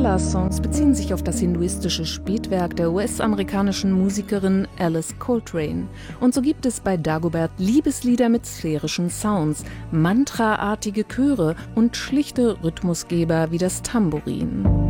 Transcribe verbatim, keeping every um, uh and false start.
Mandala-Songs beziehen sich auf das hinduistische Spätwerk der U S-amerikanischen Musikerin Alice Coltrane. Und so gibt es bei Dagobert Liebeslieder mit sphärischen Sounds, mantraartige Chöre und schlichte Rhythmusgeber wie das Tambourin.